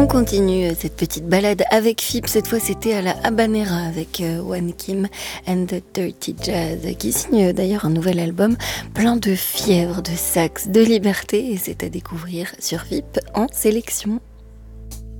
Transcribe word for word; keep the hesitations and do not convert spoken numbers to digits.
On continue cette petite balade avec F I P. Cette fois, c'était à la Habanera avec One Kim and the Dirty Jazz, qui signe d'ailleurs un nouvel album plein de fièvre, de sax, de liberté. Et c'est à découvrir sur F I P en sélection.